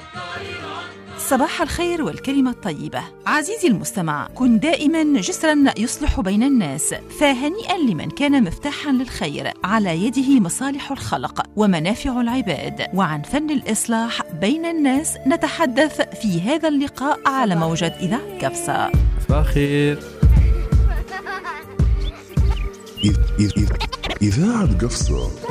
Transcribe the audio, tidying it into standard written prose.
صباح الخير والكلمة الطيبة. عزيزي المستمع، كن دائما جسرا يصلح بين الناس، فهنيئا لمن كان مفتاحا للخير، على يده مصالح الخلق ومنافع العباد. وعن فن الإصلاح بين الناس نتحدث في هذا اللقاء على موجة إذاعة قفصة. صباح الخير. إذاعة قفصة.